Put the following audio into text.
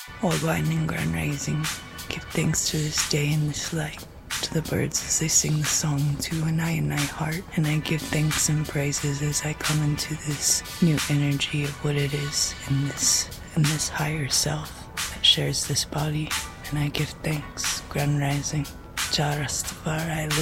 All winding ground rising, give thanks to this day and this light, to the birds as they sing the song to an I and I heart, and I give thanks and praises as I come into this new energy of what it is in this higher self that shares this body, and I give thanks, ground rising. Jah Rastafari